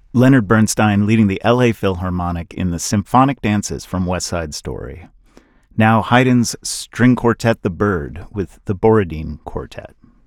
Leonard Bernstein leading the LA Philharmonic in the symphonic dances from West Side Story. Now Haydn's string quartet The Bird with the Borodin Quartet.